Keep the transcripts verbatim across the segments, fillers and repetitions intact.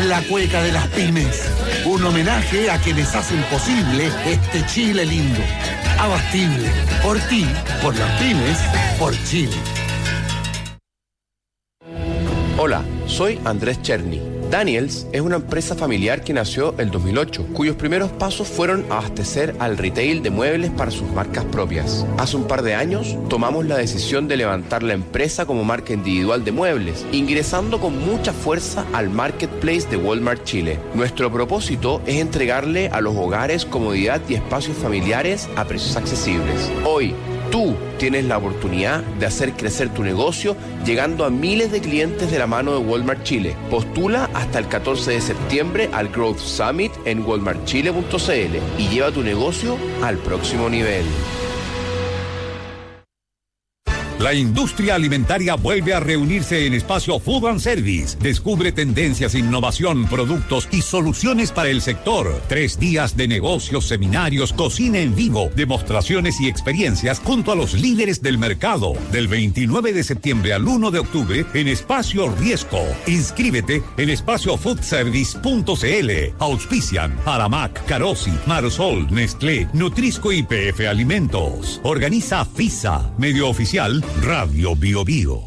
la cueca de las pymes. Un homenaje a quienes hacen posible este Chile lindo. Abastible. Por ti, por las pymes, por Chile. Hola, soy Andrés Cherny. Daniels es una empresa familiar que nació el dos mil ocho, cuyos primeros pasos fueron abastecer al retail de muebles para sus marcas propias. Hace un par de años tomamos la decisión de levantar la empresa como marca individual de muebles, ingresando con mucha fuerza al marketplace de Walmart Chile. Nuestro propósito es entregarle a los hogares comodidad y espacios familiares a precios accesibles. Hoy, tú tienes la oportunidad de hacer crecer tu negocio llegando a miles de clientes de la mano de Walmart Chile. Postula hasta el catorce de septiembre al Growth Summit en walmart chile punto c l y lleva tu negocio al próximo nivel. La industria alimentaria vuelve a reunirse en Espacio Food and Service. Descubre tendencias, innovación, productos y soluciones para el sector. Tres días de negocios, seminarios, cocina en vivo, demostraciones y experiencias junto a los líderes del mercado. Del veintinueve de septiembre al uno de octubre en Espacio Riesco. Inscríbete en espacio food service punto c l. Auspician Aramac, Carosi, Marsol, Nestlé, Nutrisco y P F Alimentos. Organiza FISA, medio oficial Radio Bio Bio.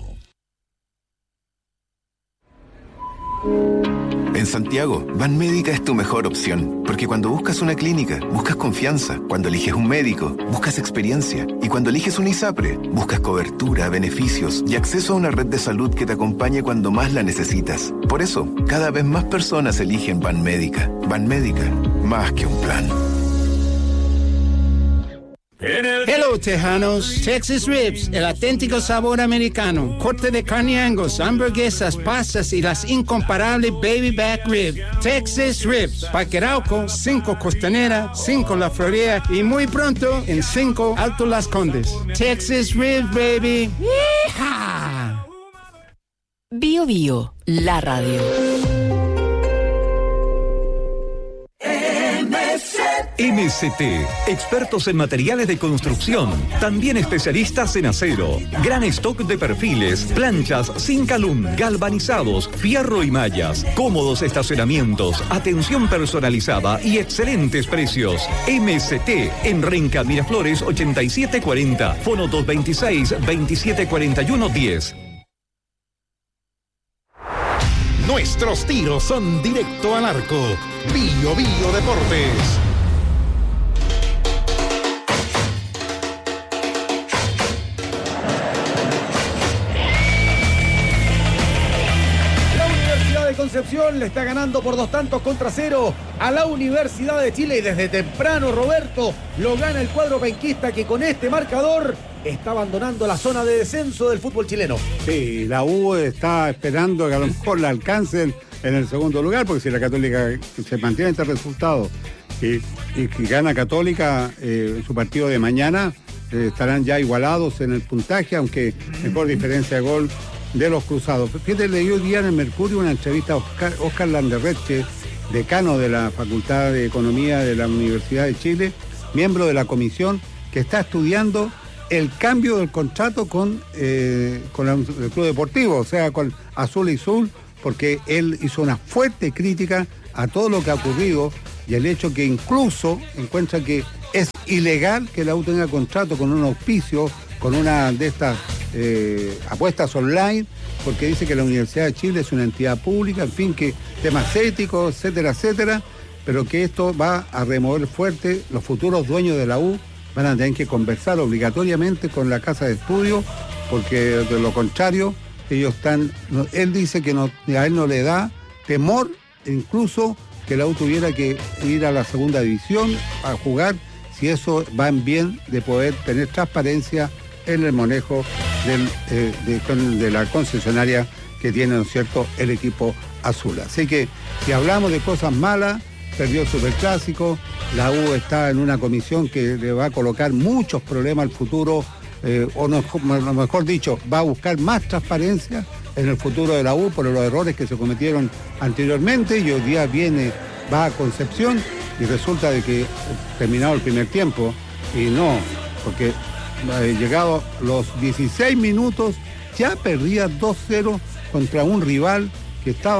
En Santiago, Banmédica es tu mejor opción, porque cuando buscas una clínica, buscas confianza. Cuando eliges un médico, buscas experiencia. Y cuando eliges un ISAPRE, buscas cobertura, beneficios y acceso a una red de salud que te acompañe cuando más la necesitas. Por eso, cada vez más personas eligen Banmédica. Banmédica, más que un plan. Hello, Tejanos. Texas Ribs, el auténtico sabor americano. Corte de carne Angus, hamburguesas, pastas y las incomparables Baby Back Rib. Texas Ribs, Parque Arauco, cinco Costanera, cinco La Florida y muy pronto en cinco Alto Las Condes. Texas Ribs, baby. ¡Yeehaw! Bio Bio, la radio. M C T, expertos en materiales de construcción, también especialistas en acero, gran stock de perfiles, planchas, Zincalum, galvanizados, fierro y mallas, cómodos estacionamientos, atención personalizada y excelentes precios. M C T en Renca Miraflores ochenta y siete cuarenta, fono dos veintiséis, veintisiete cuarenta y uno diez. Nuestros tiros son directo al arco. Bio Bio Deportes. Concepción le está ganando por dos tantos contra cero a la Universidad de Chile y desde temprano, Roberto, lo gana el cuadro penquista que con este marcador está abandonando la zona de descenso del fútbol chileno. Sí, la U está esperando que a lo mejor la alcancen en el segundo lugar, porque si la Católica se mantiene este resultado y, y, y gana Católica eh, su partido de mañana, eh, estarán ya igualados en el puntaje, aunque mejor diferencia de gol de los cruzados. Fíjate, leí hoy día en el Mercurio una entrevista a Oscar, Oscar Landerreche, decano de la Facultad de Economía de la Universidad de Chile, miembro de la comisión que está estudiando el cambio del contrato con, eh, con el club deportivo, o sea, con Azul y Azul, porque él hizo una fuerte crítica a todo lo que ha ocurrido y el hecho que incluso encuentra que es ilegal que la U tenga contrato con un auspicio, con una de estas eh, apuestas online, porque dice que la Universidad de Chile es una entidad pública, en fin, que temas éticos, etcétera, etcétera, pero que esto va a remover fuerte. Los futuros dueños de la U van a tener que conversar obligatoriamente con la casa de estudio, porque de lo contrario, ellos están, él dice que no, a él no le da temor, incluso que la U tuviera que ir a la segunda división a jugar, si eso va en bien de poder tener transparencia en el manejo del, eh, de, de la concesionaria que tiene, ¿no es cierto?, el equipo azul. Así que si hablamos de cosas malas, perdió el Superclásico, la U está en una comisión que le va a colocar muchos problemas al futuro, eh, o no, mejor dicho, va a buscar más transparencia en el futuro de la U por los errores que se cometieron anteriormente, y hoy día viene, va a Concepción y resulta de que terminado el primer tiempo, y no, porque eh, llegado los dieciséis minutos ya perdía dos cero contra un rival que estaba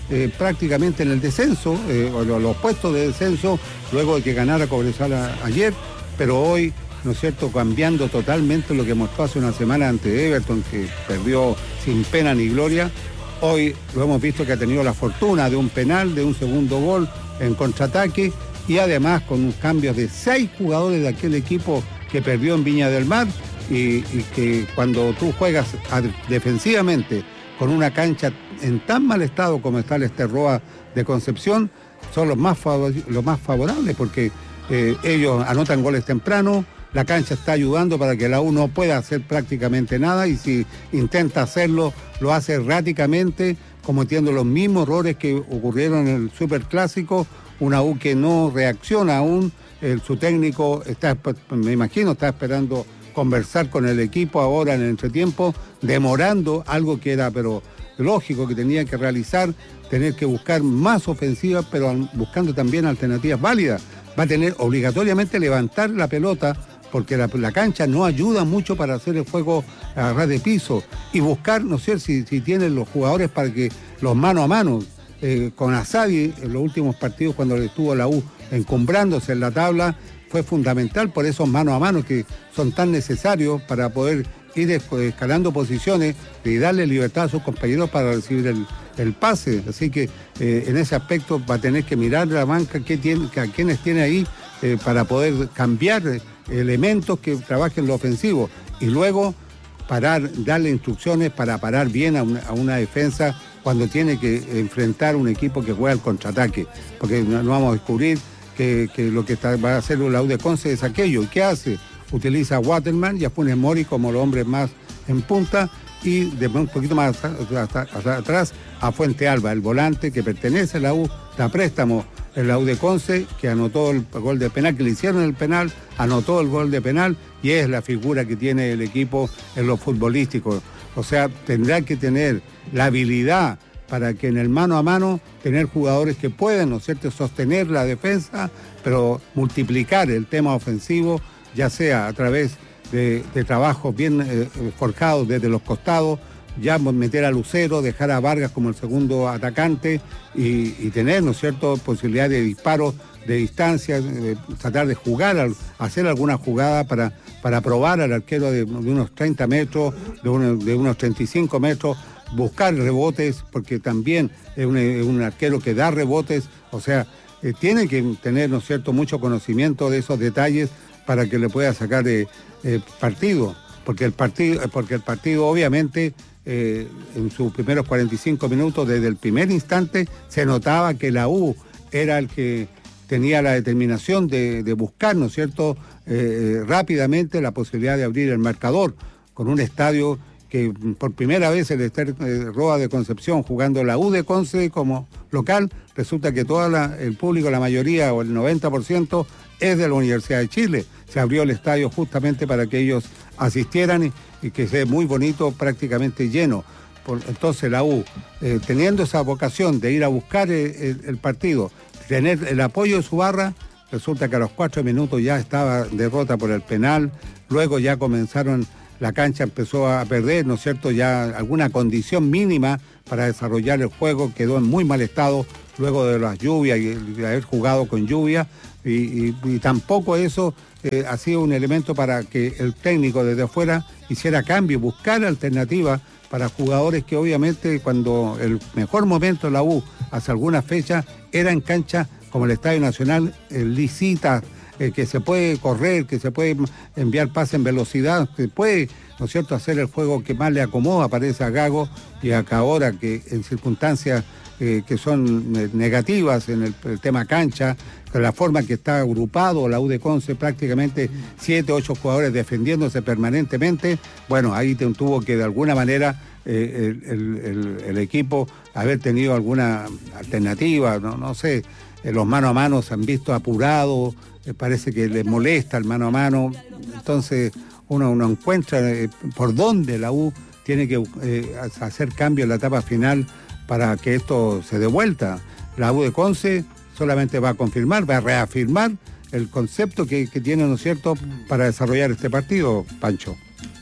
eh, prácticamente en el descenso, eh, o los, los puestos de descenso, luego de que ganara Cobresal a, ayer, pero hoy, ¿no es cierto?, cambiando totalmente lo que mostró hace una semana ante Everton, que perdió sin pena ni gloria. Hoy lo hemos visto que ha tenido la fortuna de un penal, de un segundo gol en contraataque, y además con un cambio de seis jugadores de aquel equipo que perdió en Viña del Mar, y, y que cuando tú juegas a, defensivamente con una cancha en tan mal estado como está el Esterroa de Concepción, son los más, favor, los más favorables, porque eh, ellos anotan goles temprano, la cancha está ayudando para que la U no pueda hacer prácticamente nada, y si intenta hacerlo, lo hace erráticamente, cometiendo los mismos errores que ocurrieron en el Superclásico. Una U que no reacciona aún, el, su técnico está, me imagino, está esperando conversar con el equipo ahora en el entretiempo, demorando algo que era pero lógico que tenía que realizar, tener que buscar más ofensivas, pero buscando también alternativas válidas. Va a tener obligatoriamente levantar la pelota, porque la, la cancha no ayuda mucho para hacer el juego a ras de piso, y buscar, no sé, si, si tienen los jugadores para que los mano a mano, eh, con Asadi en los últimos partidos cuando estuvo la U encumbrándose en la tabla, fue fundamental por esos mano a mano que son tan necesarios para poder ir escalando posiciones y darle libertad a sus compañeros para recibir el, el pase. Así que eh, en ese aspecto va a tener que mirar la banca que tiene, que a quienes tiene ahí eh, para poder cambiar elementos que trabajen lo ofensivo, y luego parar, darle instrucciones para parar bien a una, a una defensa cuando tiene que enfrentar un equipo que juega al contraataque, porque no, no vamos a descubrir que, que lo que está, va a hacer la U de Conce es aquello. ¿Y qué hace? Utiliza a Waterman y a Funes Mori como los hombres más en punta, y de un poquito más hasta, hasta, hasta atrás a Fuente Alba, el volante que pertenece a la U, da préstamo en la U de Conce, que anotó el gol de penal, que le hicieron el penal, anotó el gol de penal, y es la figura que tiene el equipo en lo futbolístico. O sea, tendrá que tener la habilidad para que en el mano a mano tener jugadores que puedan, ¿no es cierto?, sostener la defensa, pero multiplicar el tema ofensivo, ya sea a través de, de trabajos bien eh, forjados desde los costados, ya meter a Lucero, dejar a Vargas como el segundo atacante, y, y tener, ¿no es cierto?, posibilidad de disparos de distancia, de tratar de jugar, hacer alguna jugada para, para probar al arquero de, de unos treinta metros, de, uno, de unos treinta y cinco metros, buscar rebotes, porque también es un, es un arquero que da rebotes. O sea, eh, tiene que tener, ¿no es cierto?, mucho conocimiento de esos detalles para que le pueda sacar eh, eh, partido, porque el partido, porque el partido obviamente eh, en sus primeros cuarenta y cinco minutos, desde el primer instante, se notaba que la U era el que tenía la determinación de, de buscar, ¿no es cierto?, eh, rápidamente la posibilidad de abrir el marcador, con un estadio que por primera vez el Esterroa de Concepción, jugando la U de Conce como local, resulta que todo el público, la mayoría o el noventa por ciento es de la Universidad de Chile. Se abrió el estadio justamente para que ellos asistieran, y, y que sea muy bonito, prácticamente lleno. Por, entonces la U, eh, teniendo esa vocación de ir a buscar el, el, el partido, tener el apoyo de su barra, resulta que a los cuatro minutos ya estaba derrota por el penal. Luego ya comenzaron, la cancha empezó a perder, ¿no es cierto?, ya alguna condición mínima para desarrollar el juego, quedó en muy mal estado luego de las lluvias y de haber jugado con lluvia, y, y, y tampoco eso eh, ha sido un elemento para que el técnico desde afuera hiciera cambio, buscar alternativas para jugadores que obviamente cuando el mejor momento de la U hace algunas fechas era en cancha como el Estadio Nacional, eh, lisita, eh, que se puede correr, que se puede enviar pase en velocidad, que puede, ¿no es cierto?, hacer el juego que más le acomoda, parece a Gago, y acá ahora que en circunstancias eh, que son negativas en el, el tema cancha, con la forma que está agrupado la U de Conce, prácticamente siete, ocho jugadores defendiéndose permanentemente, bueno, ahí te, tuvo que de alguna manera eh, el, el, el, el equipo haber tenido alguna alternativa, no, no sé, eh, los mano a mano se han visto apurados, eh, parece que les molesta el mano a mano, entonces uno, uno encuentra eh, por dónde la U tiene que eh, hacer cambio en la etapa final para que esto se dé vuelta. La U de Conce solamente va a confirmar, va a reafirmar el concepto que, que tiene, ¿no es cierto?, para desarrollar este partido, Pancho.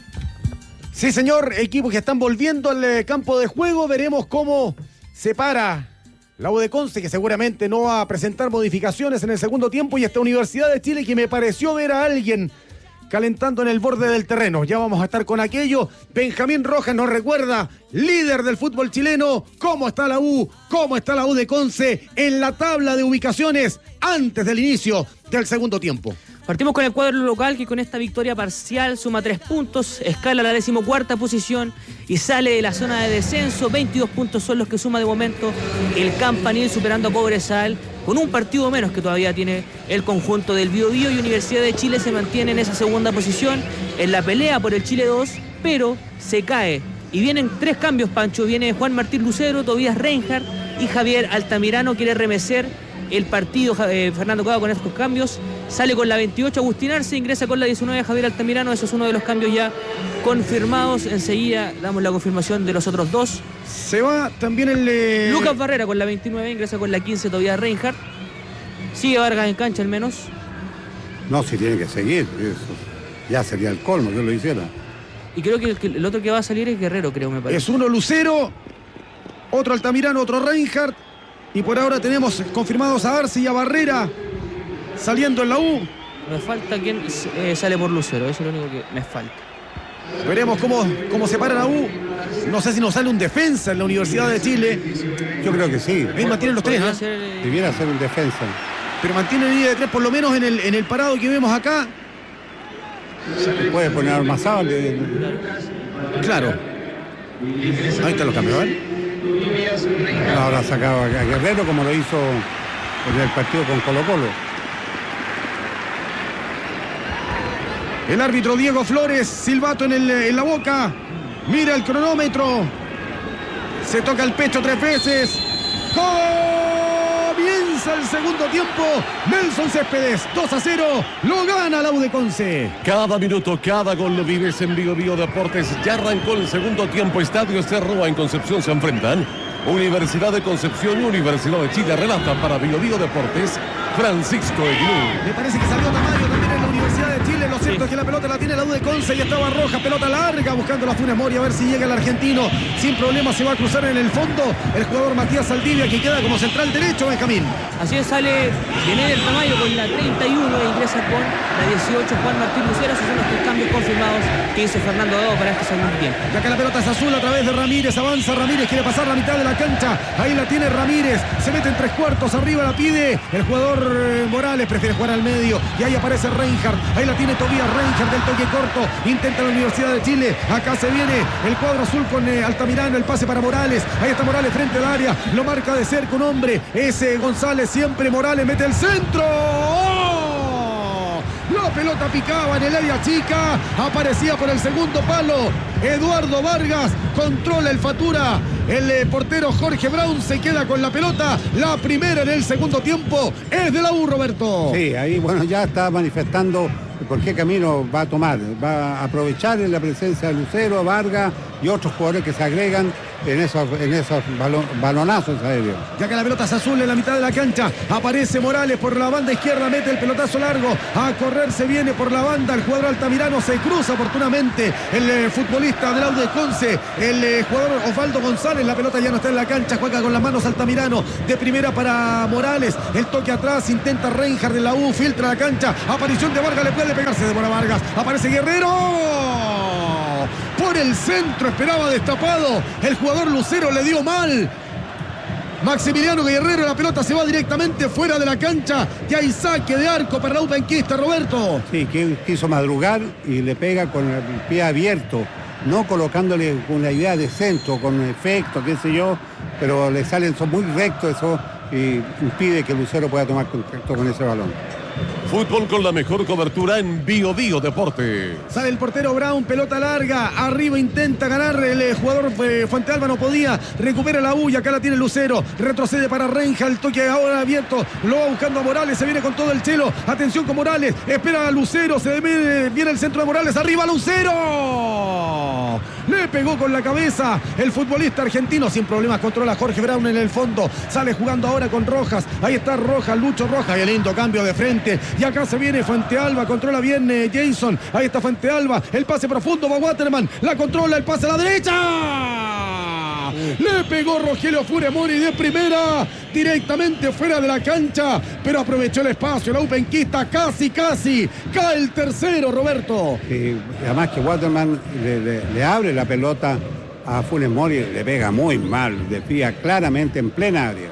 Sí, señor, equipos que están volviendo al campo de juego, veremos cómo se para La U de Conce, que seguramente no va a presentar modificaciones en el segundo tiempo, y esta Universidad de Chile, que me pareció ver a alguien calentando en el borde del terreno. Ya vamos a estar con aquello. Benjamín Rojas nos recuerda, líder del fútbol chileno, cómo está la U, cómo está la U de Conce en la tabla de ubicaciones antes del inicio del segundo tiempo. Partimos con el cuadro local, que con esta victoria parcial suma tres puntos, escala a la decimocuarta posición y sale de la zona de descenso. veintidós puntos son los que suma de momento el Campanil, superando a Cobresal, con un partido menos que todavía tiene el conjunto del Bío Bío, y Universidad de Chile se mantiene en esa segunda posición, en la pelea por el Chile dos, pero se cae. Y vienen tres cambios, Pancho. Viene Juan Martín Lucero, Tobías Reinhardt y Javier Altamirano. Quiere remecer el partido eh, Fernando Cabo con estos cambios. Sale con la veintiocho Agustín Arce, ingresa con la diecinueve Javier Altamirano. Eso es uno de los cambios ya confirmados. Enseguida damos la confirmación de los otros dos. Se va también el... Eh... Lucas Barrera con la veintinueve, ingresa con la quince Tobías Reinhardt. Sigue Vargas en cancha al menos. No, si tiene que seguir. Eso ya sería el colmo que lo hiciera. Y creo que el, que el otro que va a salir es Guerrero, creo, me parece. Es uno Lucero, otro Altamirano, otro Reinhardt. Y por ahora tenemos confirmados a Arce y a Barrera saliendo en la U. Me falta quien eh, sale por Lucero, eso es lo único que me falta. Veremos cómo, cómo se para la U. No sé si nos sale un defensa en la Universidad de Chile. Yo creo que sí. Ahí mantienen los tres, ¿no? Ser, eh... Debiera ser un defensa. Pero mantiene línea de tres, por lo menos en el, en el parado que vemos acá. Se puede poner armazado. De... Claro. Ahí están los cambios, ¿eh? Ahora sacaba a Guerrero, como lo hizo en el partido con Colo-Colo. El árbitro Diego Flores, silbato en, el, en la boca. Mira el cronómetro. Se toca el pecho tres veces. Comienza el segundo tiempo. Nelson Céspedes, dos a cero. Lo gana la U de Conce. Cada minuto, cada gol lo vives en Bío Bío Deportes. Ya arrancó el segundo tiempo. Estadio Cerro en Concepción se enfrentan Universidad de Concepción y Universidad de Chile. Relata para Bío Bío Deportes Francisco Eguilú. Me parece que salió Tamayo también en la Universidad de Chile. Lo cierto sí. es que la pelota la tiene la U de Conce y estaba Roja. Pelota larga buscando la Funes Mori a ver si llega el argentino. Sin problema se va a cruzar en el fondo el jugador Matías Saldivia, que queda como central derecho, Benjamín. Así es, sale Geneder Tamayo con la treinta y uno e ingresa con la dieciocho Juan Martín Lucero. Esos son los tres cambios confirmados que hizo Fernando Gago para este segundo tiempo. Y acá la pelota es azul a través de Ramírez. Avanza Ramírez, quiere pasar la mitad de la cancha. Ahí la tiene Ramírez. Se mete en tres cuartos. Arriba la pide el jugador eh, Morales. Prefiere jugar al medio. Y ahí aparece Reinhardt. Ahí la tiene Tobías Reinhardt del toque corto. Intenta la Universidad de Chile. Acá se viene el cuadro azul con eh, Altamirano. El pase para Morales. Ahí está Morales frente al área. Lo marca de cerca un hombre. Ese González siempre. Morales mete el centro. ¡Oh! La pelota picaba en el área chica. Aparecía por el segundo palo Eduardo Vargas. Controla el Fatura. El eh, portero Jorge Brown se queda con la pelota. La primera en el segundo tiempo es de la U, Roberto. Sí, ahí bueno, ya está manifestando por qué camino va a tomar. Va a aprovechar la presencia de Lucero, Vargas y otros jugadores que se agregan en esos, en esos balon, balonazos aéreos. Ya que la pelota es azul en la mitad de la cancha. Aparece Morales por la banda izquierda, mete el pelotazo largo. A correr se viene por la banda. El jugador Altamirano se cruza oportunamente. El eh, futbolista del U de Conce, el eh, jugador Osvaldo González. La pelota ya no está en la cancha. Juega con las manos Altamirano. De primera para Morales. El toque atrás. Intenta Reinhardt de la U. Filtra la cancha. Aparición de Vargas. Le puede pegarse de buena Vargas. Aparece Guerrero. Por el centro, esperaba destapado. El jugador Lucero le dio mal. Maximiliano Guerrero, la pelota se va directamente fuera de la cancha. Y hay saque de arco para la U penquista, Roberto. Sí, que quiso madrugar y le pega con el pie abierto. No colocándole una idea de centro, con efecto, qué sé yo. Pero le salen, son muy rectos eso. Y impide que Lucero pueda tomar contacto con ese balón. Fútbol con la mejor cobertura en Bío Bío Deporte. Sale el portero Brown, pelota larga. Arriba intenta ganar el eh, jugador eh, Fuentealba, no podía. Recupera la U y acá la tiene Lucero. Retrocede para Reinhardt, el toque ahora abierto. Lo va buscando a Morales, se viene con todo el chelo. Atención con Morales, espera a Lucero. Se viene, viene el centro de Morales. Arriba Lucero. Le pegó con la cabeza el futbolista argentino. Sin problemas controla Jorge Brown en el fondo. Sale jugando ahora con Rojas. Ahí está Rojas, Lucho Rojas. Y el lindo cambio de frente. Y acá se viene Fuentealba. Controla bien eh, Jason. Ahí está Fuentealba. El pase profundo va Waterman. La controla, el pase a la derecha. Le pegó Rogelio Funes Mori de primera, directamente fuera de la cancha, pero aprovechó el espacio. La U penquista casi, casi. Cae el tercero, Roberto. Sí, además que Waterman le, le, le abre la pelota a Funes Mori, le pega muy mal, desvía claramente en plena área.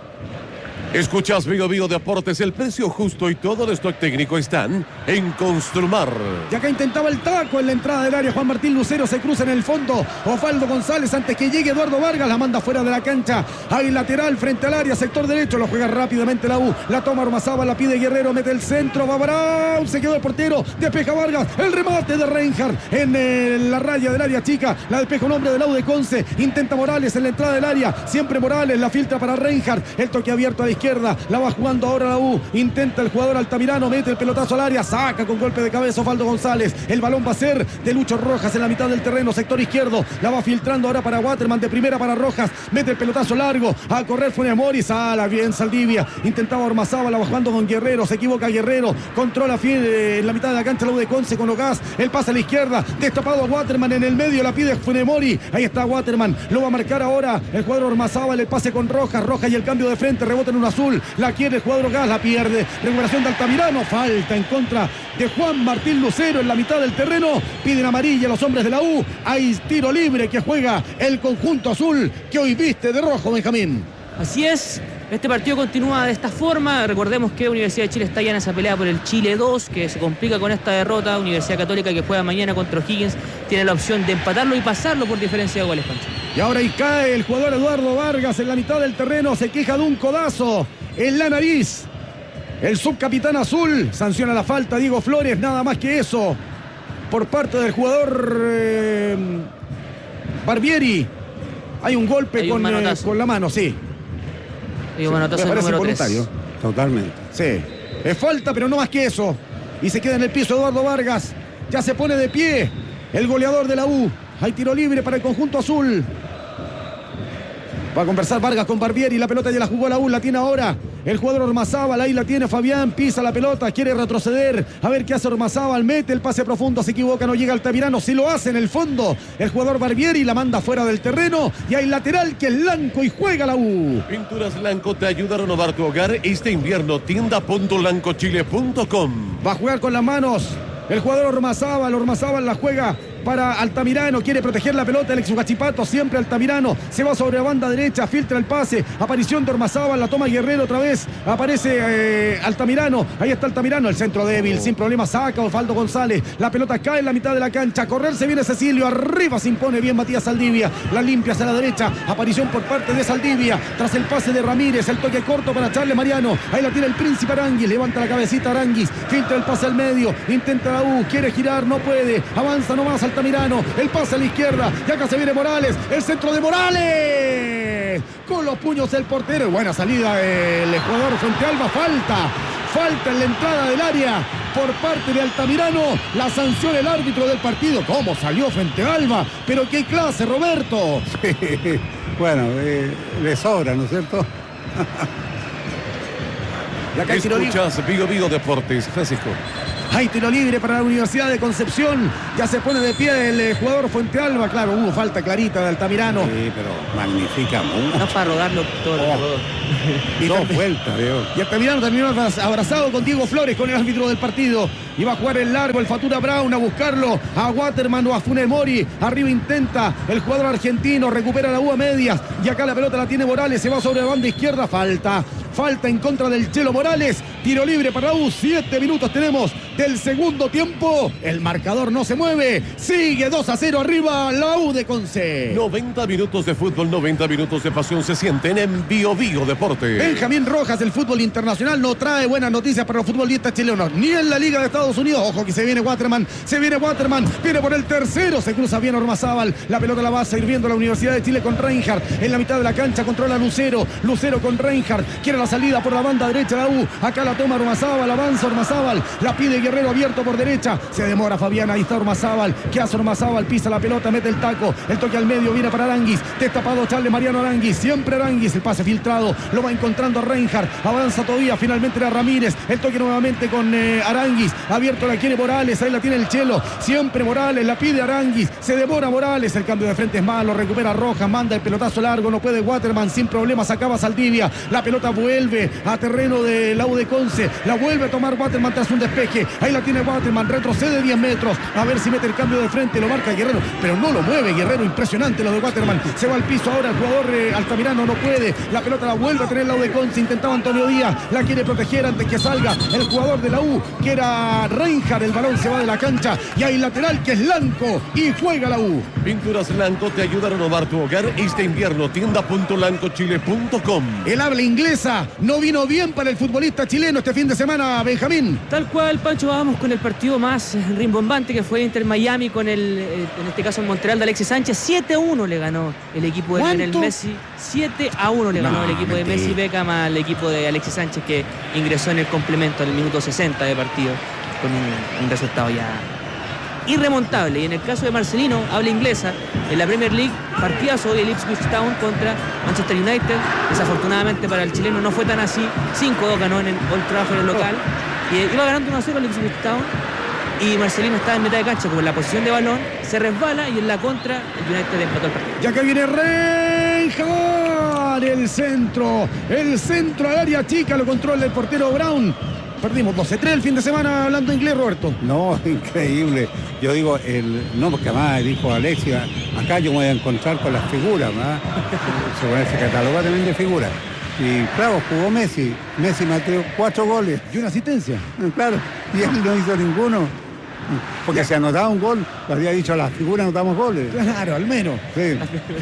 Escuchas Vigo Vigo Deportes, el precio justo y todo el stock técnico están en Construmar. Y acá intentaba el taco en la entrada del área. Juan Martín Lucero se cruza en el fondo. Osvaldo González antes que llegue Eduardo Vargas la manda fuera de la cancha. Hay lateral frente al área, sector derecho. Lo juega rápidamente la U. La toma Ormazábal, la pide Guerrero, mete el centro. Va Brown, se quedó el portero. Despeja Vargas. El remate de Reinhardt en eh, la raya del área chica. La despeja un hombre de la U de Conce. Intenta Morales en la entrada del área. Siempre Morales, la filtra para Reinhardt. El toque abierto a la izquierda. La va jugando ahora la U. Intenta el jugador Altamirano, mete el pelotazo al área, saca con golpe de cabeza Osvaldo González. El balón va a ser de Lucho Rojas en la mitad del terreno, sector izquierdo. La va filtrando ahora para Waterman, de primera para Rojas. Mete el pelotazo largo, a correr Funes Mori, sala bien Saldivia. Intentaba Ormazábal, la va jugando con Guerrero, se equivoca Guerrero. Controla fiel eh, en la mitad de la cancha la U de Conce con Ogaz. El pase a la izquierda, destapado a Waterman en el medio, la pide Funes Mori. Ahí está Waterman, lo va a marcar ahora el jugador Ormazábal. El pase con Rojas, Rojas y el cambio de frente, rebota en un azul. La quiere el jugador Gas, la pierde. Recuperación de Altamirano. Falta en contra de Juan Martín Lucero en la mitad del terreno. Piden amarilla los hombres de la U. Hay tiro libre que juega el conjunto azul que hoy viste de rojo, Benjamín. Así es. Este partido continúa de esta forma. Recordemos que Universidad de Chile está ya en esa pelea por el Chile dos, que se complica con esta derrota. Universidad Católica, que juega mañana contra O'Higgins, tiene la opción de empatarlo y pasarlo por diferencia de goles, Pancho. Y ahora ahí cae el jugador Eduardo Vargas en la mitad del terreno. Se queja de un codazo en la nariz. El subcapitán azul sanciona la falta. Diego Flores, nada más que eso. Por parte del jugador eh, Barbieri. Hay un golpe Hay un con, eh, con la mano, sí. Hay un manotazo me parece voluntario. Totalmente. Sí. Es falta, pero no más que eso. Y se queda en el piso Eduardo Vargas. Ya se pone de pie el goleador de la U. Hay tiro libre para el conjunto azul. Va a conversar Vargas con Barbieri. La pelota ya la jugó la U, la tiene ahora el jugador Ormazábal. Ahí la tiene Fabián, pisa la pelota, quiere retroceder. A ver qué hace Ormazábal. Mete el pase profundo, se equivoca, no llega Altamirano. Si lo hace en el fondo el jugador Barbieri, la manda fuera del terreno. Y hay lateral que es Lanco y juega la U. Pinturas Lanco te ayuda a renovar tu hogar este invierno. tienda punto lanco chile punto com. Va a jugar con las manos el jugador Ormazábal. Ormazábal la juega para Altamirano, quiere proteger la pelota el exugachipato, siempre Altamirano, se va sobre la banda derecha, filtra el pase, aparición de Ormazábal, la toma Guerrero otra vez, aparece eh, Altamirano, ahí está Altamirano, el centro débil, sin problema, saca Osvaldo González, la pelota cae en la mitad de la cancha, a correr se viene Cecilio, arriba se impone bien Matías Saldivia, la limpia hacia la derecha, aparición por parte de Saldivia, tras el pase de Ramírez, el toque corto para Charles Mariano, ahí la tiene el príncipe Aranguis, levanta la cabecita Aranguis, filtra el pase al medio, intenta la U, quiere girar, no puede, avanza nomás Altamirano, el pase a la izquierda, y acá se viene Morales, el centro de Morales, con los puños el portero, buena salida el jugador Fuentealba, falta, falta en la entrada del área por parte de Altamirano, la sanción el árbitro del partido, cómo salió Fuentealba, pero qué clase Roberto. Sí, bueno, eh, le sobra, ¿no es cierto? Escuchas Vigo Vigo Deportes, Francisco. Hay tiro libre para la Universidad de Concepción. Ya se pone de pie el eh, jugador Fuentealba. Claro, hubo falta clarita de Altamirano. Sí, pero magnífica mucho. No para rodarlo todo. Oh. Y dos vueltas, Dios. Y Altamirano terminó abrazado con Diego Flores, con el árbitro del partido. Y va a jugar el largo, el Fatura Brown a buscarlo a Waterman o a Funes Mori. Arriba intenta el jugador argentino, recupera la U a medias. Y acá la pelota la tiene Morales, se va sobre la banda izquierda. Falta, falta en contra del Chelo Morales. Tiro libre para la U, siete minutos tenemos del segundo tiempo. El marcador no se mueve, sigue dos a cero arriba la U de Conce. noventa minutos de fútbol, noventa minutos de pasión se sienten en Bio Bio Deporte. Benjamín Rojas, el fútbol internacional, no trae buenas noticias para los futbolistas chilenos, ni en la Liga de Estados Unidos. Ojo que se viene Waterman, se viene Waterman, viene por el tercero, se cruza bien Ormazábal, la pelota la va sirviendo la Universidad de Chile con Reinhardt, en la mitad de la cancha controla Lucero, Lucero con Reinhardt, quiere la salida por la banda derecha la U, acá la toma Ormazábal, avanza Ormazábal, la pide Guerrero abierto por derecha. Se demora Fabián, ahí está Ormazábal. ¿Qué hace Ormazábal? Pisa la pelota, mete el taco. El toque al medio, viene para Aranguis. Destapado Charles Mariano Aranguis. Siempre Aranguis, el pase filtrado. Lo va encontrando Reinhardt. Avanza todavía, finalmente era Ramírez. El toque nuevamente con eh, Aranguis. Abierto la quiere Morales, ahí la tiene el Chelo. Siempre Morales, la pide Aranguis. Se demora Morales, el cambio de frente es malo. Recupera Rojas, manda el pelotazo largo. No puede Waterman, sin problemas, acaba Saldivia. La pelota vuelve a terreno de la U de Conce. La vuelve a tomar Waterman tras un despeje. Ahí la tiene Waterman, retrocede diez metros. A ver si mete el cambio de frente, lo marca Guerrero. Pero no lo mueve Guerrero, impresionante lo de Waterman. Se va al piso ahora el jugador eh, Altamirano, no puede. La pelota la vuelve a tener la U de Conce. Intentaba Antonio Díaz, la quiere proteger antes que salga el jugador de la U, que era Reinhardt. El balón se va de la cancha y hay lateral que es Lanco y juega la U. Pinturas Lanco te ayuda a renovar tu hogar este invierno. Tienda punto lanco chile punto com. El habla inglesa no vino bien para el futbolista chileno este fin de semana, Benjamín. Tal cual, Pancho, vamos con el partido más rimbombante, que fue Inter Miami con el, en este caso el Montreal de Alexis Sánchez. siete a uno le ganó el equipo de Lionel Messi. siete a uno le ganó no, el equipo mentira. de Messi Beckham al equipo de Alexis Sánchez, que ingresó en el complemento en el minuto sesenta de partido con un, un resultado ya irremontable. Y en el caso de Marcelino, habla inglesa, en la Premier League, partidazo hoy el Ipswich Town contra Manchester United. Desafortunadamente para el chileno no fue tan así. cinco a dos ganó en el Old Trafford, el local, y iba ganando uno a cero el Ipswich Town, y Marcelino estaba en mitad de cancha como en la posición de balón, se resbala y en la contra el United empató el partido. Ya que viene Reinhardt, el centro, el centro al área chica, lo controla el portero Brown. Perdimos doce tres el fin de semana hablando inglés, Roberto. No, increíble. Yo digo, el, no, porque además dijo Alexia, acá yo me voy a encontrar con las figuras, ¿verdad? Se, se cataloga también de figuras. Y claro, jugó Messi. Messi metió cuatro goles. Y una asistencia. Claro, y él no hizo ninguno. Porque ya. Se anotaba un gol, lo había dicho, a las figuras anotamos goles. Claro, al menos. Sí.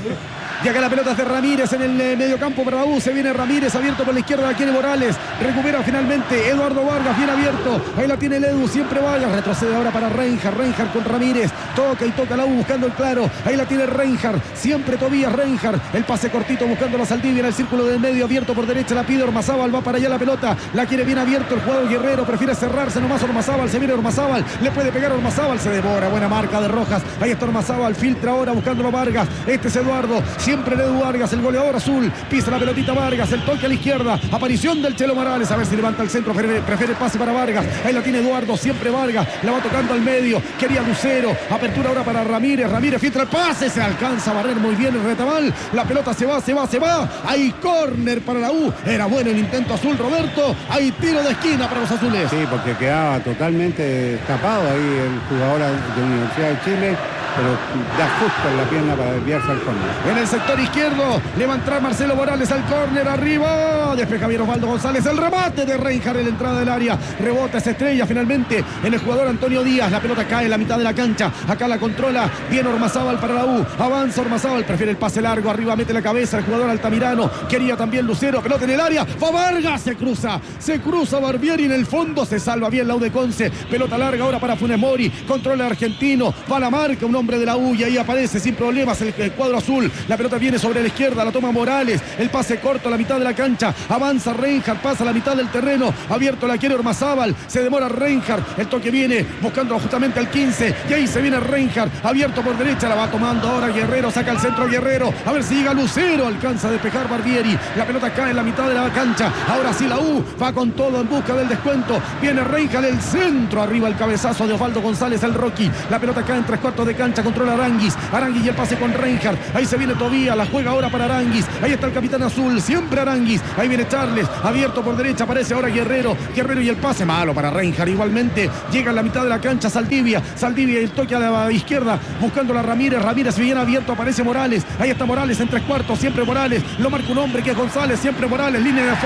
Y acá la pelota es de Ramírez en el eh, medio campo para la U. Se viene Ramírez abierto por la izquierda, la quiere Morales. Recupera finalmente Eduardo Vargas, bien abierto. Ahí la tiene el Edu, siempre Vargas. Retrocede ahora para Reinhardt. Reinhardt con Ramírez. Toca y toca la U buscando el claro. Ahí la tiene Reinhardt. Siempre Tobías Reinhardt. El pase cortito buscando la Saldivia en el círculo del medio. Abierto por derecha, la pide Ormazábal. Va para allá la pelota. La quiere bien abierto el jugador Guerrero. Prefiere cerrarse nomás Ormazábal. Se viene Ormazábal. Le puede pegar Ormazábal. Se devora. Buena marca de Rojas. Ahí está Ormazábal. Filtra ahora buscándolo Vargas. Este es Eduardo. Siempre el Edu Vargas. El goleador azul, pisa la pelotita Vargas, el toque a la izquierda, aparición del Chelo Morales, a ver si levanta el centro, prefiere, prefiere el pase para Vargas, ahí la tiene Eduardo, siempre Vargas, la va tocando al medio, quería Lucero, apertura ahora para Ramírez, Ramírez filtra el pase, se alcanza a barrer muy bien el Retamal, la pelota se va, se va, se va, hay córner para la U, era bueno el intento azul, Roberto, hay tiro de esquina para los azules. Sí, porque quedaba totalmente tapado ahí el jugador de Universidad de Chile, pero da justo en la pierna para desviarse al córner. En el sector izquierdo le va a entrar Marcelo Morales al córner, arriba, despeja bien Osvaldo González, el remate de Reinhardt en la entrada del área, rebota esa estrella finalmente en el jugador Antonio Díaz, la pelota cae en la mitad de la cancha, acá la controla bien Ormazábal para la U, avanza Ormazábal, prefiere el pase largo, arriba mete la cabeza el jugador Altamirano, quería también Lucero, pelota en el área, va Vargas, se cruza, se cruza Barbieri en el fondo, se salva bien la U de Conce, pelota larga ahora para Funes Mori, controla el argentino, va la marca, un hombre de la U y ahí aparece sin problemas el, el cuadro azul, la pelota viene sobre la izquierda, la toma Morales, el pase corto a la mitad de la cancha, avanza Reinhardt, pasa a la mitad del terreno, abierto la quiere Ormazábal, se demora Reinhardt, el toque viene buscando justamente al quince y ahí se viene Reinhardt, abierto por derecha, la va tomando ahora Guerrero, saca el centro Guerrero, a ver si llega Lucero, alcanza a despejar Barbieri, la pelota cae en la mitad de la cancha, ahora sí la U va con todo en busca del descuento, viene Reinhardt, el centro, arriba el cabezazo de Osvaldo González, el Rocky, la pelota cae en tres cuartos de cancha, controla Aranguis, Aranguis y el pase con Reinhardt, ahí se viene Tobías, la juega ahora para Aranguis, ahí está el capitán azul, siempre Aranguis, ahí viene Charles, abierto por derecha, aparece ahora Guerrero, Guerrero y el pase malo para Reinhardt, igualmente llega a la mitad de la cancha Saldivia, Saldivia y el toque a la izquierda, buscando a Ramírez, Ramírez bien abierto, aparece Morales, ahí está Morales en tres cuartos, siempre Morales, lo marca un hombre que es González, siempre Morales, línea de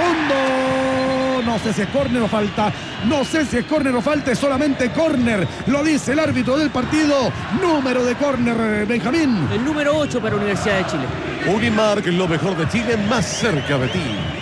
fondo, no sé si es córner o falta, no sé si es córner o falta, es solamente córner, lo dice el árbitro del partido, número de córner, Benjamín. El número ocho para Universidad de Chile. Unimark, lo mejor de Chile, más cerca de ti.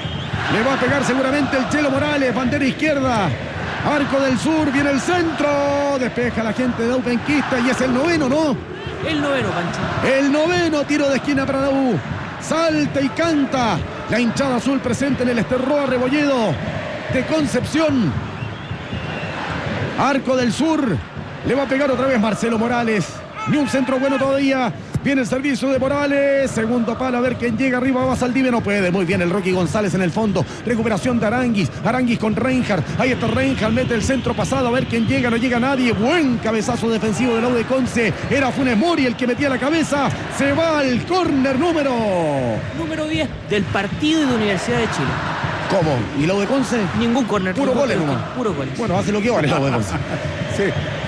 Le va a pegar seguramente el Chelo Morales, bandera izquierda, arco del sur, viene el centro, despeja la gente de Aupenquista y es el noveno, ¿no? El noveno, Pancho. El noveno tiro de esquina para la U. Salta y canta la hinchada azul presente en el Esterroa Rebolledo de Concepción. Arco del Sur. Le va a pegar otra vez Marcelo Morales. Ni un centro bueno todavía. Viene el servicio de Morales. Segundo palo, a ver quién llega arriba. Va Saldivia, no puede. Muy bien el Rocky González en el fondo. Recuperación de Aranguis. Aranguis con Reinhardt. Ahí está Reinhardt. Mete el centro pasado. A ver quién llega. No llega nadie. Buen cabezazo defensivo del U de Conce. Era Funes Mori el que metía la cabeza. Se va al córner número... Número diez del partido de Universidad de Chile. ¿Cómo? ¿Y la U de Conce? Ningún córner. Puro goles nomás. Puro goles. Bueno, hace lo que vale la U de Conce. Sí.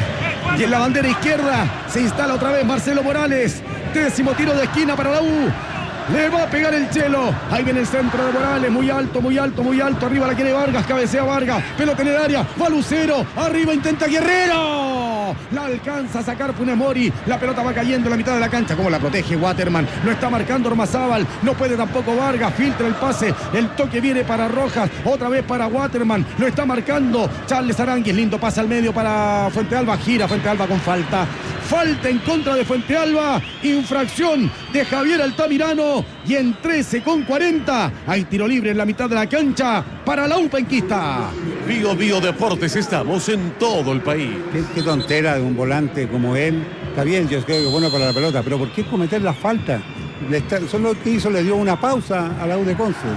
Y en la bandera izquierda se instala otra vez Marcelo Morales. Décimo tiro de esquina para la U. Le va a pegar el Chelo. Ahí viene el centro de Morales. Muy alto, muy alto, muy alto. Arriba la quiere Vargas. Cabecea Vargas. Pelota en el área. Va Lucero. Arriba intenta Guerrero. La alcanza a sacar Funes Mori. La pelota va cayendo en la mitad de la cancha. ¿Cómo la protege Waterman? Lo está marcando Ormazábal. No puede tampoco Vargas. Filtra el pase. El toque viene para Rojas. Otra vez para Waterman. Lo está marcando Charles Aranguis. Lindo pase al medio para Fuente Alba. Gira Fuente Alba con falta. Falta en contra de Fuente Alba. Infracción de Javier Altamirano. Y en trece con cuarenta hay tiro libre en la mitad de la cancha para la U penquista. Bio Bio Deportes, estamos en todo el país. Qué, qué tontera de un volante como él. Está bien, yo creo que es bueno para la pelota, pero ¿por qué cometer la falta? Le está, solo que hizo le dio una pausa a la U de Conce.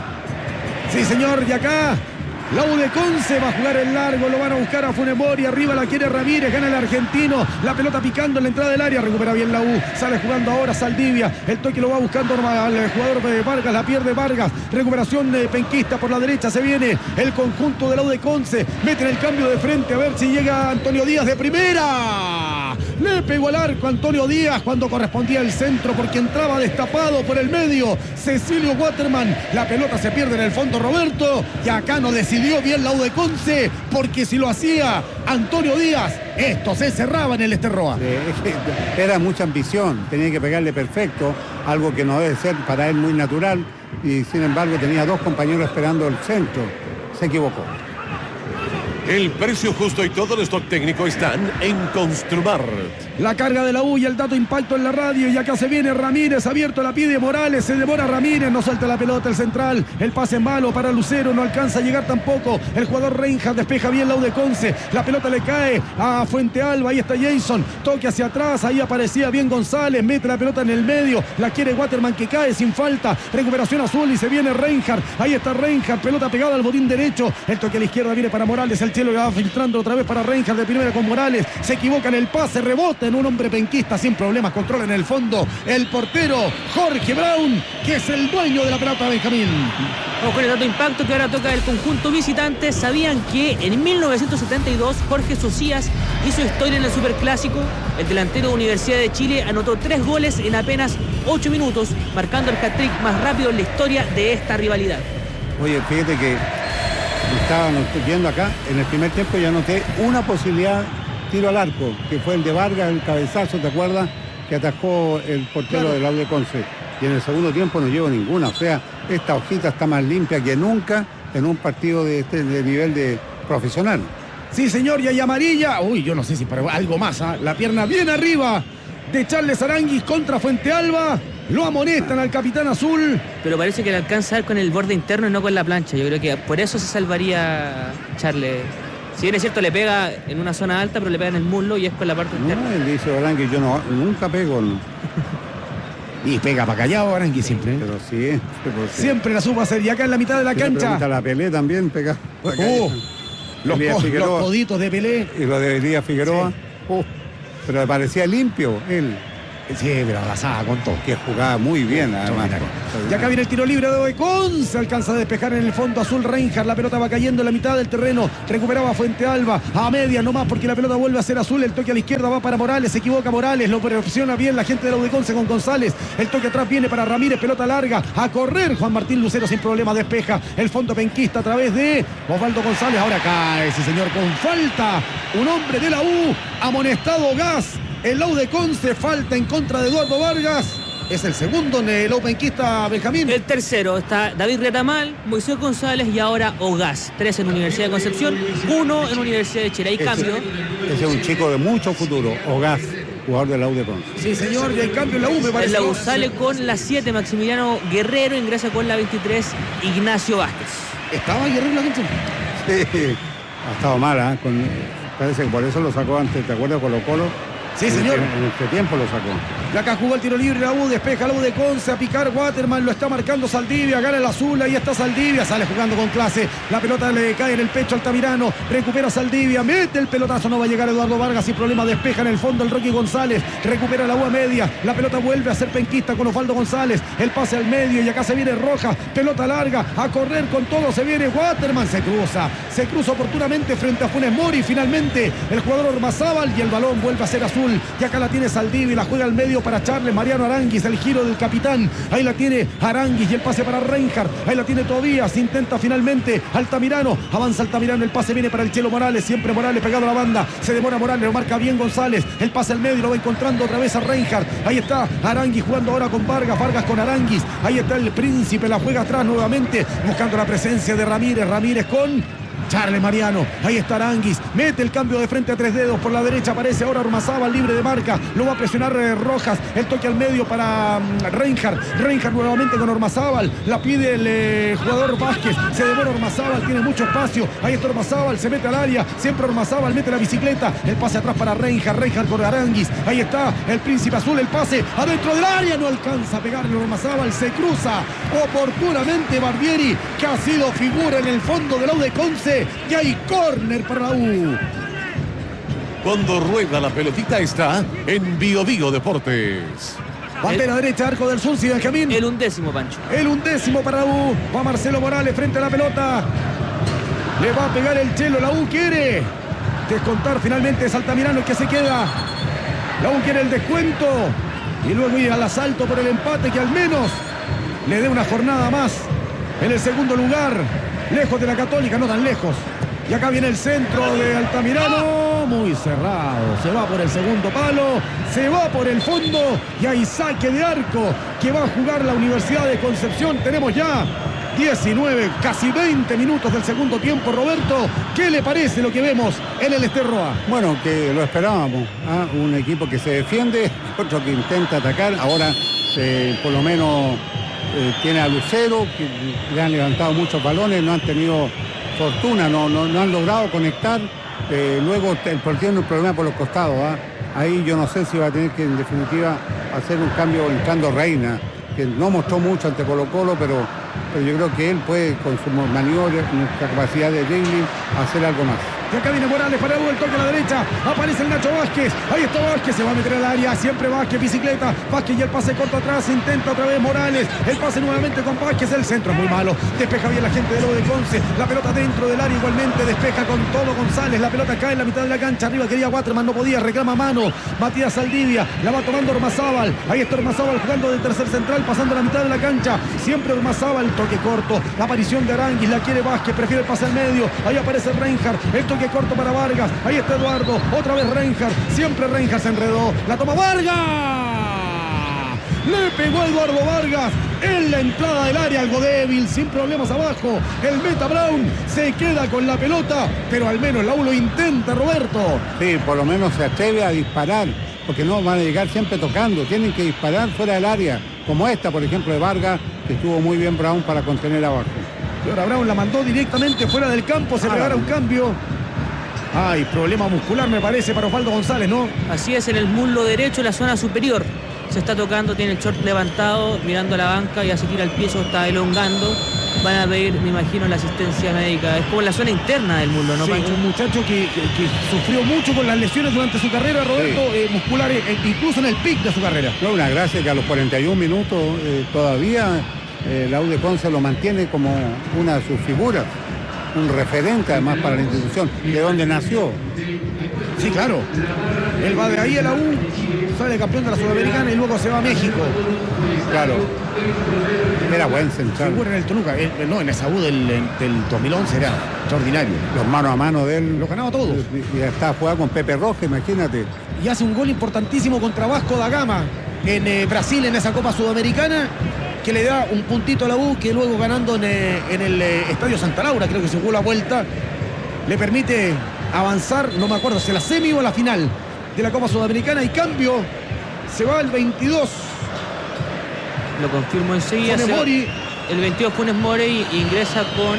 Sí, señor, y acá la U de Conce va a jugar el largo, lo van a buscar a Funes Mori, arriba la quiere Ramírez, gana el argentino, la pelota picando en la entrada del área, recupera bien la U, sale jugando ahora Saldivia, el toque lo va buscando al jugador de Vargas, la pierde Vargas, recuperación de penquista por la derecha, se viene el conjunto de la U de Conce, meten el cambio de frente, a ver si llega Antonio Díaz de primera, le pegó al arco Antonio Díaz cuando correspondía el centro porque entraba destapado por el medio, Cecilio Waterman, la pelota se pierde en el fondo Roberto, y acá no decide dio bien la U de Conce, porque si lo hacía Antonio Díaz, esto se cerraba en el Esterroa. Sí, era mucha ambición, tenía que pegarle perfecto, algo que no debe ser para él muy natural, y sin embargo tenía dos compañeros esperando el centro. Se equivocó. El precio justo y todo el stock técnico están en Construmart. La carga de la U y el dato impacto en la radio. Y acá se viene Ramírez, abierto, la pide Morales. Se demora Ramírez, no suelta la pelota el central. El pase malo para Lucero, no alcanza a llegar tampoco. El jugador Reinhardt despeja bien la U de Conce. La pelota le cae a Fuente Alba. Ahí está Jason, toque hacia atrás. Ahí aparecía bien González, mete la pelota en el medio. La quiere Waterman que cae sin falta. Recuperación azul y se viene Reinhardt. Ahí está Reinhardt, pelota pegada al botín derecho. El toque a la izquierda viene para Morales. El Chelo va filtrando otra vez para Reinhardt de primera con Morales. Se equivoca en el pase, rebota en un hombre penquista sin problemas, controla en el fondo el portero Jorge Brown, que es el dueño de la pelota, Benjamín. Vamos con el dato impacto que ahora toca el conjunto visitante. ¿Sabían que en mil novecientos setenta y dos Jorge Socias hizo historia en el Superclásico? El delantero de Universidad de Chile anotó tres goles en apenas ocho minutos, marcando el hat-trick más rápido en la historia de esta rivalidad. Oye, fíjate que estaban viendo acá, en el primer tiempo ya noté una posibilidad, tiro al arco, que fue el de Vargas, el cabezazo, ¿te acuerdas? Que atajó el portero claro. del U de Conce. Y en el segundo tiempo no llevo ninguna. O sea, esta hojita está más limpia que nunca en un partido de este de nivel de profesional. Sí, señor, y hay amarilla. Uy, yo no sé si para algo más, ¿eh? La pierna bien arriba de Charles Aranguis contra Fuente Alba. Lo amonestan al capitán azul. Pero parece que le alcanza a dar con el borde interno y no con la plancha. Yo creo que por eso se salvaría Charles. Si bien es cierto, le pega en una zona alta, pero le pega en el muslo y es con la parte no, interna. Él dice Aranguis, yo no, nunca pego. No. Y pega para callado Aranguis siempre. ¿eh? Pero sí. Porque... siempre la supo hacer. Y acá en la mitad de la sí, cancha. La Pelé también pega. Uh, los, co los coditos de Pelé. Y lo de Elías Figueroa. Sí. Uh, pero le parecía limpio él. Sí, pero abrazada con todo. Que jugaba muy bien, además. Y acá viene el tiro libre de Oecon. Se alcanza a despejar en el fondo azul Reinhardt. La pelota va cayendo en la mitad del terreno. Recuperaba Fuente Alba. A medias nomás porque la pelota vuelve a ser azul. El toque a la izquierda va para Morales. Se equivoca Morales. Lo presiona bien la gente de la U de Conce con González. El toque atrás viene para Ramírez. Pelota larga. A correr. Juan Martín Lucero sin problema despeja. El fondo penquista a través de Osvaldo González. Ahora cae ese señor con falta. Un hombre de la U. Amonestado Gas. El U de Conce, falta en contra de Eduardo Vargas. Es el segundo en el Openquista, Benjamín. El tercero está David Retamal, Moisés González y ahora Ogas. Tres en Universidad de Concepción, uno en Universidad de Chile. Hay cambio. Ese es un chico de mucho futuro, Ogas, jugador de la U de Conce. Sí, señor, y hay cambio en la U, me parece. La U sale con la siete, Maximiliano Guerrero, ingresa con la veintitrés, Ignacio Vázquez. ¿Estaba Guerrero en la cancha? Sí, ha estado mala, ¿eh? Con... Parece que por eso lo sacó antes, ¿te acuerdas? Colo Colo. Sí, señor. En, en este tiempo lo sacó. Y acá jugó el tiro libre la U, despeja la U de Conce, a picar Waterman, lo está marcando Saldivia, gana el azul, ahí está Saldivia, sale jugando con clase, la pelota le cae en el pecho al Altamirano, recupera Saldivia, mete el pelotazo, no va a llegar Eduardo Vargas sin problema, despeja en el fondo el Rocky González, recupera la U a media, la pelota vuelve a ser penquista con Osvaldo González, el pase al medio y acá se viene Rojas, pelota larga, a correr con todo, se viene Waterman, se cruza, se cruza oportunamente frente a Funes Mori, finalmente el jugador Ormazábal y el balón vuelve a ser azul, y acá la tiene Saldivia y la juega al medio para Charles Mariano Aranguis, el giro del capitán, ahí la tiene Aranguis y el pase para Reinhardt, ahí la tiene Tobías, intenta finalmente Altamirano, avanza Altamirano, el pase viene para el Chelo Morales, siempre Morales pegado a la banda, se demora Morales, lo marca bien González, el pase al medio, lo va encontrando otra vez a Reinhardt, ahí está Aranguis jugando ahora con Vargas, Vargas con Aranguis, ahí está el Príncipe, la juega atrás nuevamente, buscando la presencia de Ramírez, Ramírez con Charles Mariano, ahí está Aranguis, mete el cambio de frente a tres dedos, por la derecha aparece ahora Ormazábal libre de marca, lo va a presionar eh, Rojas, el toque al medio para um, Reinhardt, Reinhardt nuevamente con Ormazábal, la pide el eh, jugador Vázquez, se demora Ormazábal, tiene mucho espacio, ahí está Ormazábal, se mete al área, siempre Ormazábal mete la bicicleta, el pase atrás para Reinhardt, Reinhardt con Aranguis, ahí está el Príncipe Azul, el pase adentro del área, no alcanza a pegarle Ormazábal, se cruza oportunamente Barbieri, que ha sido figura en el fondo del la U de Conce, y hay córner para la U. Cuando rueda la pelotita está en Bio Bio Deportes. Bandera derecha, arco del sur, sí, Benjamín. El undécimo, Pancho. El undécimo para la U. Va Marcelo Morales frente a la pelota. Le va a pegar el Chelo. La U quiere descontar finalmente. Es Altamirano el que se queda. La U quiere el descuento. Y luego ir al asalto por el empate que al menos le dé una jornada más en el segundo lugar. Lejos de la Católica, no tan lejos. Y acá viene el centro de Altamirano. Muy cerrado. Se va por el segundo palo. Se va por el fondo. Y hay saque de arco que va a jugar la Universidad de Concepción. Tenemos ya diecinueve, casi veinte minutos del segundo tiempo. Roberto, ¿qué le parece lo que vemos en el Esterroa? Bueno, que lo esperábamos. ¿Ah? Un equipo que se defiende, otro que intenta atacar. Ahora, eh, por lo menos... Eh, tiene a Lucero, que le han levantado muchos balones, no han tenido fortuna, no, no, no han logrado conectar. Eh, luego el tiene un problema por los costados. ¿eh? Ahí yo no sé si va a tener que en definitiva hacer un cambio entrando Reina, que no mostró mucho ante Colo Colo, pero, pero yo creo que él puede con su maniobra, nuestra capacidad de dribbling, hacer algo más. Y acá viene Morales para Hugo, el toque a la derecha, aparece el Nacho Vázquez, ahí está Vázquez, se va a meter al área, siempre Vázquez, bicicleta, Vázquez y el pase corto atrás, intenta otra vez Morales, el pase nuevamente con Vázquez, el centro es muy malo, despeja bien la gente de lo de Conce, la pelota dentro del área igualmente, despeja con todo González, la pelota cae en la mitad de la cancha, arriba quería Waterman, no podía, reclama mano, Matías Saldivia, la va tomando Ormazábal, ahí está Ormazábal jugando de tercer central, pasando la mitad de la cancha, siempre Ormazábal, toque corto, la aparición de Aranguis, la quiere Vázquez, prefiere el pase al medio, ahí aparece Reinhardt, el toque corto para Vargas, ahí está Eduardo, otra vez Reinhardt, siempre Reinhardt se enredó, la toma Vargas, le pegó Eduardo Vargas en la entrada del área, algo débil, sin problemas abajo, el Meta Brown se queda con la pelota, pero al menos la U lo intenta, Roberto. Sí, por lo menos se atreve a disparar, porque no van a llegar siempre tocando, tienen que disparar fuera del área, como esta por ejemplo de Vargas, que estuvo muy bien Brown para contener abajo. Y ahora Brown la mandó directamente fuera del campo, se pegará un cambio. Ay, problema muscular me parece para Osvaldo González, ¿no? Así es, en el muslo derecho, la zona superior. Se está tocando, tiene el short levantado, mirando a la banca, ya se tira el pie, eso está elongando. Van a pedir, me imagino, la asistencia médica. Es como en la zona interna del muslo, ¿no, sí, Pancho? Un muchacho que, que, que sufrió mucho con las lesiones durante su carrera, Roberto, sí. eh, musculares, eh, incluso en el pic de su carrera. No, una gracia que a los cuarenta y un minutos eh, todavía eh, la U de Conce lo mantiene como una de sus figuras. Un referente además para la institución, de donde nació. Sí, claro. Él va de ahí a la U, sale campeón de la Sudamericana y luego se va a México. Claro. Era buen central. Figura en el Toluca, eh, no, en esa U del, del dos mil once era extraordinario. Los mano a mano de él. Los ganaba todos. Y ya está jugando con Pepe Roja, imagínate. Y hace un gol importantísimo contra Vasco da Gama en eh, Brasil en esa Copa Sudamericana, que le da un puntito a la U, que luego ganando en, eh, en el eh, Estadio Santa Laura, creo que se jugó la vuelta, le permite avanzar, no me acuerdo si la semi o la final de la Copa Sudamericana, y cambio, se va el veintidós. Lo confirmo enseguida. Funes Mori. El veintidós Funes Mori ingresa con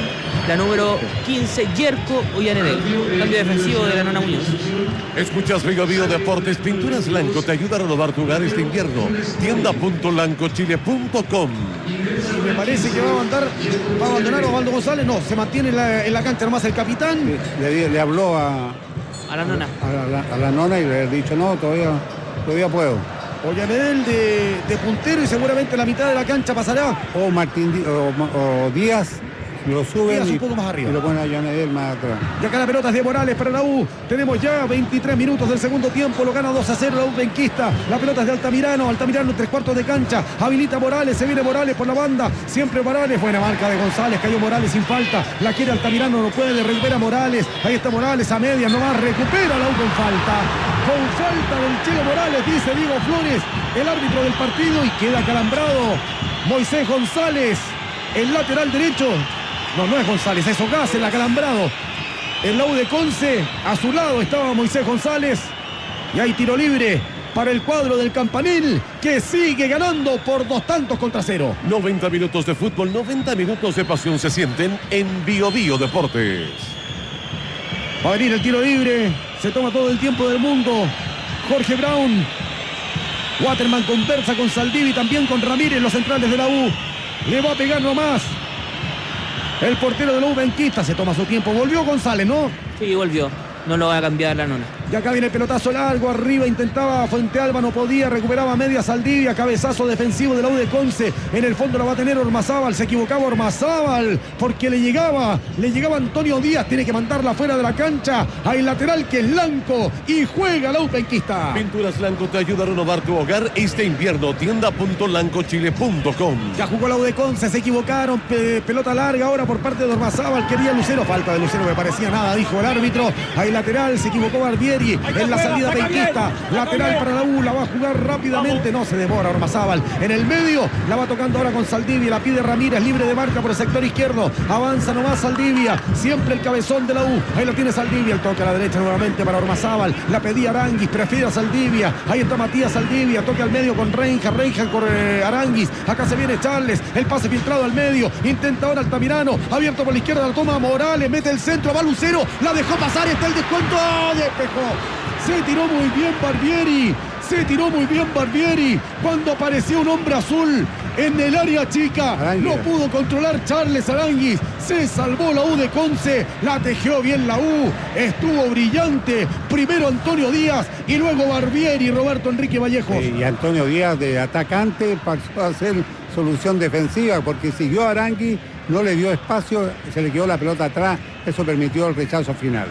la número quince, Yerko Ollanedel. Cambio defensivo de la Nona Muñoz. Escuchas Vigo Vigo Deportes. Pinturas Lanco te ayuda a renovar tu hogar este invierno. tienda punto lanco chile punto com. Y me parece que va a abandonar, va a abandonar Osvaldo González. No, se mantiene en la, en la cancha nomás el capitán. Le, le habló a, a la nona. A la, a la nona y le ha dicho, no, todavía, todavía puedo. Ollanedel de, de puntero y seguramente la mitad de la cancha pasará. O Martín o, o Díaz. Lo suben y, un poco más arriba. Y lo ponen a Ollanedel más atrás. Y acá la pelota es de Morales para la U. Tenemos ya veintitrés minutos del segundo tiempo. Lo gana dos a cero la U benquista. La pelota es de Altamirano. Altamirano en tres cuartos de cancha. Habilita Morales. Se viene Morales por la banda. Siempre Morales. Buena marca de González. Cayó Morales sin falta. La quiere Altamirano. No puede. Recupera Morales. Ahí está Morales a medias. No más. Recupera la U con falta. Con falta del Chelo Morales. Dice Diego Flores, el árbitro del partido. Y queda calambrado Moisés González. El lateral derecho. No, no es González, es Ogaz, el acalambrado. El la U de Conce, a su lado estaba Moisés González. Y hay tiro libre para el cuadro del Campanil, que sigue ganando por dos tantos contra cero. noventa minutos de fútbol, noventa minutos de pasión se sienten en Bio Bio Deportes. Va a venir el tiro libre, se toma todo el tiempo del mundo. Jorge Brown. Waterman conversa con Saldivi, también con Ramírez, los centrales de la U. Le va a pegar nomás. El portero de la U benquista se toma su tiempo. Volvió González, ¿no? Sí, volvió. No lo va a cambiar la nona. Y acá viene el pelotazo largo, arriba intentaba Fuente Alba, no podía, recuperaba media Saldivia, cabezazo defensivo de la U de Conce, en el fondo la va a tener Ormazábal, se equivocaba Ormazábal, porque le llegaba, le llegaba Antonio Díaz, tiene que mandarla fuera de la cancha, hay lateral que es Lanco, y juega la U benquista. Pinturas Lanco te ayuda a renovar tu hogar este invierno, tienda punto lanco chile punto com. Ya jugó la U de Conce, se equivocaron, pe pelota larga ahora por parte de Ormazábal, quería Lucero, falta de Lucero, me parecía nada, dijo el árbitro, hay lateral, se equivocó Barbieri en la salida benquista, lateral para la U, la va a jugar rápidamente, no se demora Ormazábal, en el medio, la va tocando ahora con Saldivia, la pide Ramírez, libre de marca por el sector izquierdo, avanza nomás Saldivia, siempre el cabezón de la U, ahí lo tiene Saldivia, el toque a la derecha nuevamente para Ormazábal, la pedía Aranguis, prefiere a Saldivia, ahí está Matías Saldivia, toque al medio con Reinja, Reinja con eh, Aranguis, acá se viene Charles, el pase filtrado al medio, intenta ahora Altamirano, abierto por la izquierda, la toma Morales, mete el centro, va Lucero, la dejó pasar, está el descuento, despejó. Se tiró muy bien Barbieri, se tiró muy bien Barbieri cuando apareció un hombre azul en el área chica. Aranguis. No pudo controlar Charles Aranguis, se salvó la U de Conce, la tejió bien la U, estuvo brillante. Primero Antonio Díaz y luego Barbieri y Roberto Enrique Vallejos. Sí, y Antonio Díaz de atacante pasó a ser solución defensiva porque siguió a Aranguis, no le dio espacio, se le quedó la pelota atrás, eso permitió el rechazo final.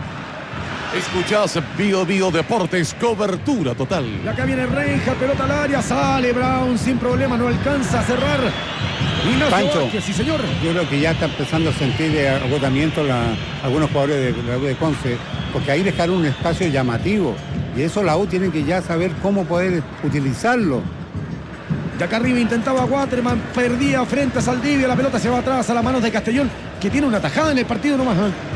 Escuchás Bio Bio Deportes, cobertura total. Y acá viene Reinja, pelota al área, sale Brown sin problema, no alcanza a cerrar. Pancho, Vázquez, sí señor. Yo creo que ya está empezando a sentir de agotamiento la, algunos jugadores de la U de Conce, porque ahí dejaron un espacio llamativo y eso la U tiene que ya saber cómo poder utilizarlo. De acá arriba intentaba Waterman, perdía frente a Saldivia, la pelota se va atrás a las manos de Castellón, que tiene una tajada en el partido nomás.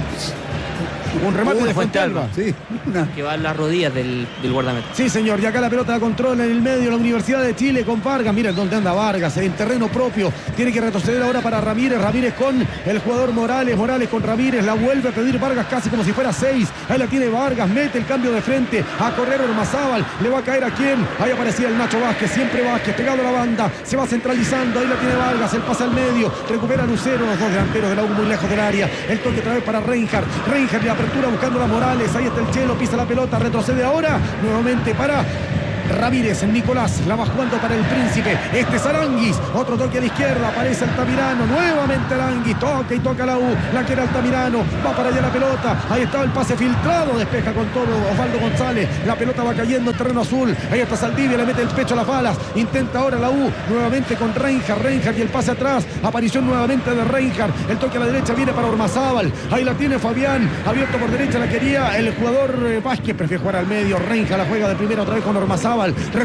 Un remate de Fuente Alba. Sí, una. Que va a las rodillas del, del guardameta. Sí, señor. Y acá la pelota la controla en el medio la Universidad de Chile con Vargas. Miren dónde anda Vargas, en terreno propio. Tiene que retroceder ahora para Ramírez. Ramírez con el jugador Morales. Morales con Ramírez. La vuelve a pedir Vargas casi como si fuera seis. Ahí la tiene Vargas. Mete el cambio de frente. A correr Ormazábal. Le va a caer a quién. Ahí aparecía el Nacho Vázquez. Siempre Vázquez pegado a la banda. Se va centralizando. Ahí la tiene Vargas. El pase al medio. Recupera Lucero. Los dos delanteros de la U muy lejos del área. El toque otra vez para Reinhardt. Reinhardt de apertura buscando a Morales. Ahí está el Chelo, pisa la pelota, retrocede ahora, nuevamente para Ramírez, Nicolás, la va jugando para el Príncipe, este es Aranguis, otro toque a la izquierda, aparece Altamirano, nuevamente Aranguis, toca y toca la U, la quiere Altamirano, va para allá la pelota, ahí estaba el pase filtrado, despeja con todo Osvaldo González, la pelota va cayendo en terreno azul, ahí está Saldivia, le mete el pecho a las balas, intenta ahora la U, nuevamente con Reinhardt, Reinhardt y el pase atrás, aparición nuevamente de Reinhardt, el toque a la derecha viene para Ormazábal, ahí la tiene Fabián, abierto por derecha la quería el jugador eh, Vázquez, prefiere jugar al medio, Reinhardt la juega de primera otra vez con Ormazábal.